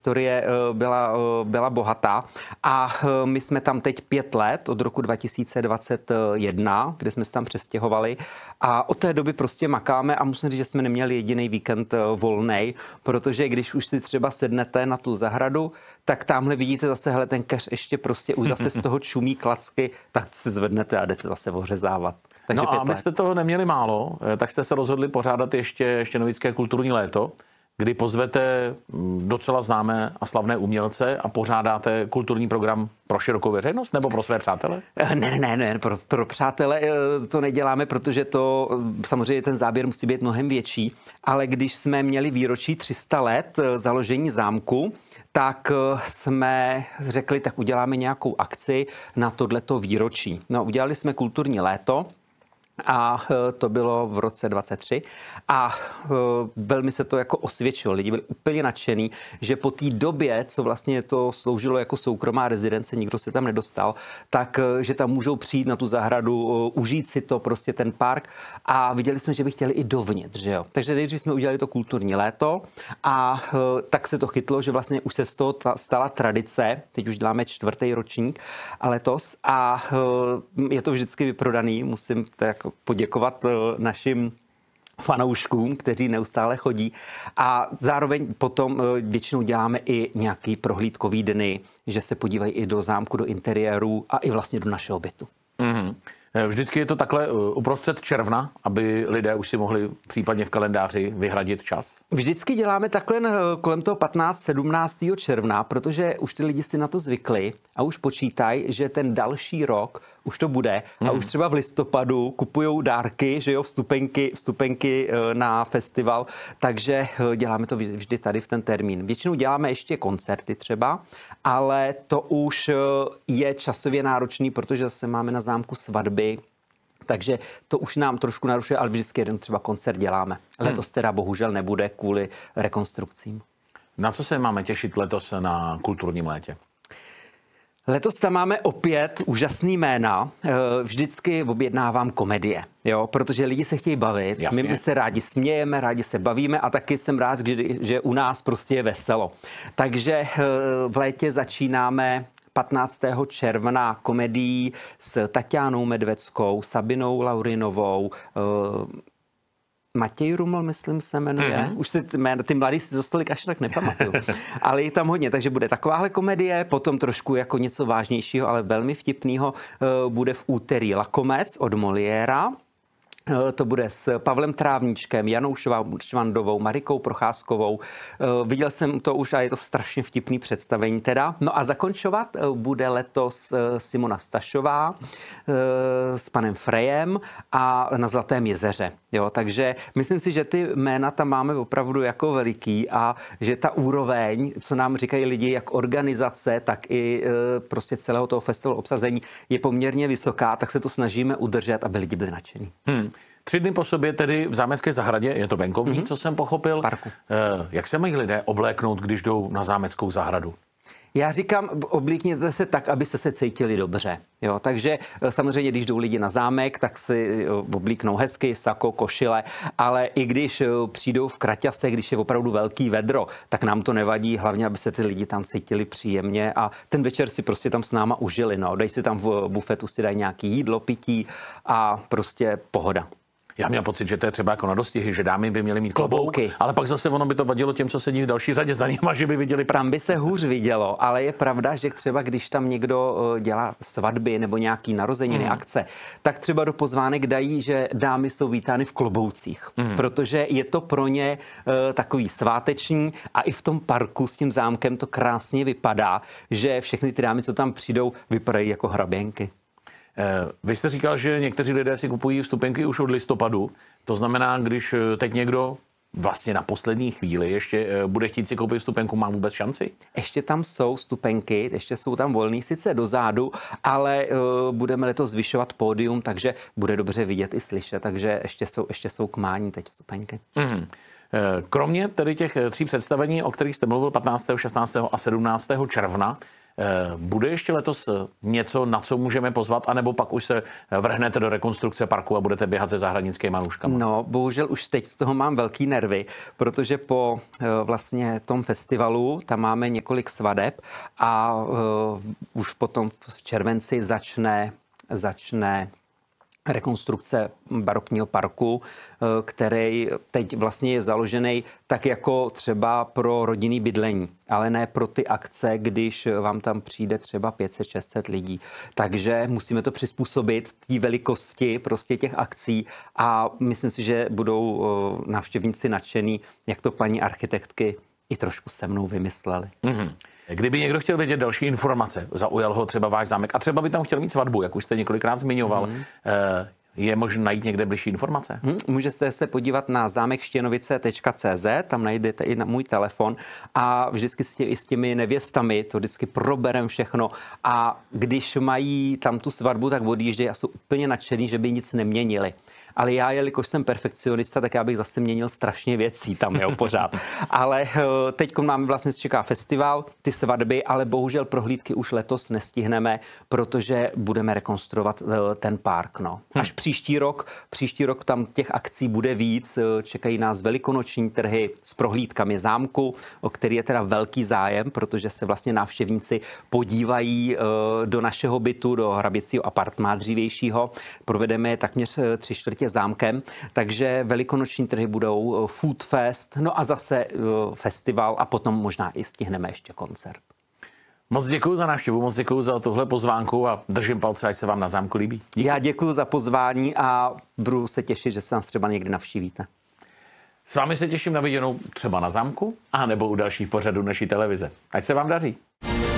historie byla bohatá a my jsme tam teď 5 let, od roku 2021, kde jsme se tam přestěhovali a od té doby prostě makáme a musím říct, že jsme neměli jediný víkend volnej, protože když už si třeba sednete na tu zahradu, tak tamhle vidíte zase, hele, ten keř ještě prostě už zase z toho čumí klacky, tak se zvednete a jdete zase ořezávat. Takže no a abyste toho neměli málo, tak jste se rozhodli pořádat ještě Štěnovické kulturní léto, kdy pozvete docela známé a slavné umělce a pořádáte kulturní program pro širokou veřejnost nebo pro své přátele? Ne, pro přátele to neděláme, protože to samozřejmě ten záběr musí být mnohem větší, ale když jsme měli výročí 300 let založení zámku, tak jsme řekli, tak uděláme nějakou akci na tohleto výročí. No, udělali jsme kulturní léto, a to bylo v roce 23 a velmi se to jako osvědčilo. Lidi byli úplně nadšený, že po té době, co vlastně to sloužilo jako soukromá rezidence, nikdo se tam nedostal, tak že tam můžou přijít na tu zahradu, užít si to, prostě ten park a viděli jsme, že by chtěli i dovnitř, že jo. Takže nejdřív jsme udělali to kulturní léto a tak se to chytlo, že vlastně už se z toho stala tradice, teď už děláme 4. ročník a letos a je to vždycky vyprodaný, musím tak poděkovat našim fanouškům, kteří neustále chodí a zároveň potom většinou děláme i nějaký prohlídkový dny, že se podívají i do zámku, do interiéru a i vlastně do našeho bytu. Mm-hmm. Vždycky je to takhle uprostřed června, aby lidé už si mohli případně v kalendáři vyhradit čas? Vždycky děláme takhle kolem toho 15-17. června, protože už ty lidi si na to zvykli a už počítají, že ten další rok už to bude a už třeba v listopadu kupujou dárky, že jo, vstupenky na festival, takže děláme to vždy tady v ten termín. Většinou děláme ještě koncerty třeba, ale to už je časově náročný, protože zase máme na zámku svatby, takže to už nám trošku narušuje, ale vždycky jeden třeba koncert děláme. Letos teda bohužel nebude kvůli rekonstrukcím. Na co se máme těšit letos na kulturním létě? Letos tam máme opět úžasný jména. Vždycky objednávám komedie, jo, protože lidi se chtějí bavit. Jasně. My se rádi smějeme, rádi se bavíme a taky jsem rád, že u nás prostě je veselo. Takže v létě začínáme 15. června komedií s Tatianou Medveckou, Sabinou Laurinovou, Matěj Ruml, myslím, se jmenuje. Už si ty mladí si za stolik až tak nepamatuju. Ale je tam hodně, takže bude takováhle komedie, potom trošku jako něco vážnějšího, ale velmi vtipného bude v úterý Lakomec od Moliéra. To bude s Pavlem Trávníčkem, Janou Švandovou, Marikou Procházkovou. Viděl jsem to už a je to strašně vtipný představení teda. No a zakončovat bude letos Simona Stašová s panem Frejem a na Zlatém jezeře. Jo, takže myslím si, že ty jména tam máme opravdu jako veliký a že ta úroveň, co nám říkají lidi, jak organizace, tak i prostě celého toho festivalu obsazení je poměrně vysoká, tak se to snažíme udržet, aby lidi byli nadšení. 3 dny po sobě tedy v Zámecké zahradě, je to venkovní, co jsem pochopil. Parku. Jak se mají lidé obléknout, když jdou na Zámeckou zahradu? Já říkám, oblíkněte se tak, abyste se cítili dobře. Jo, takže samozřejmě, když jdou lidi na zámek, tak si oblíknou hezky, sako, košile, ale i když přijdou v kraťase, když je opravdu velký vedro, tak nám to nevadí, hlavně, aby se ty lidi tam cítili příjemně a ten večer si prostě tam s náma užili. No. Dají si tam v bufetu, si dají nějaký jídlo, pití a prostě pohoda. Já měl pocit, že to je třeba jako na dostihy, že dámy by měly mít klobouky, ale pak zase ono by to vadilo těm, co sedí v další řadě za nima, že by viděli. Tam by se hůř vidělo, ale je pravda, že třeba když tam někdo dělá svatby nebo nějaký narozeniny, akce, tak třeba do pozvánek dají, že dámy jsou vítány v kloboucích, protože je to pro ně takový sváteční a i v tom parku s tím zámkem to krásně vypadá, že všechny ty dámy, co tam přijdou, vypadají jako hraběnky. Vy jste říkal, že někteří lidé si kupují vstupenky už od listopadu. To znamená, když teď někdo vlastně na poslední chvíli ještě bude chtít si koupit vstupenku, má vůbec šanci? Ještě tam jsou vstupenky, ještě jsou tam volný sice dozadu, ale budeme letos zvyšovat pódium, takže bude dobře vidět i slyšet, takže ještě jsou k mání teď vstupenky. Kromě tedy těch 3 představení, o kterých jste mluvil 15., 16. a 17. června, Bude ještě letos něco, na co můžeme pozvat, anebo pak už se vrhnete do rekonstrukce parku a budete běhat se zahradnickými nůžkami? No, bohužel už teď z toho mám velký nervy, protože po vlastně tom festivalu tam máme několik svadeb a už potom v červenci začne rekonstrukce barokního parku, který teď vlastně je založený tak jako třeba pro rodinný bydlení, ale ne pro ty akce, když vám tam přijde třeba 500-600 lidí. Takže musíme to přizpůsobit té velikosti prostě těch akcí a myslím si, že budou návštěvníci nadšený, jak to paní architektky i trošku se mnou vymysleli. Mm-hmm. Kdyby někdo chtěl vědět další informace, zaujal ho třeba váš zámek a třeba by tam chtěl mít svatbu, jak už jste několikrát zmiňoval, je možné najít někde bližší informace? Můžete se podívat na zámekštěnovice.cz, tam najdete i na můj telefon a vždycky s těmi nevěstami to vždycky proberem všechno a když mají tam tu svatbu, tak odjíždějí a jsou úplně nadšený, že by nic neměnili. Ale já, jelikož jsem perfekcionista, tak já bych zase měnil strašně věcí tam, jo, pořád. Ale teď máme vlastně čeká festival, ty svatby, ale bohužel prohlídky už letos nestihneme, protože budeme rekonstruovat ten park, no. Až příští rok tam těch akcí bude víc, čekají nás velikonoční trhy s prohlídkami zámku, o který je teda velký zájem, protože se vlastně návštěvníci podívají do našeho bytu, do hraběcího apartmá dřívějšího. Provedeme je takměř 3/4 zámkem, takže velikonoční trhy budou Food Fest, no a zase festival a potom možná i stihneme ještě koncert. Moc děkuji za návštěvu, moc děkuji za tuhle pozvánku a držím palce, ať se vám na zámku líbí. Díky. Já děkuji za pozvání a budu se těšit, že se nás třeba někdy navštívíte. S vámi se těším na viděnou třeba na zámku, a nebo u dalších pořadů naší televize. Ať se vám daří.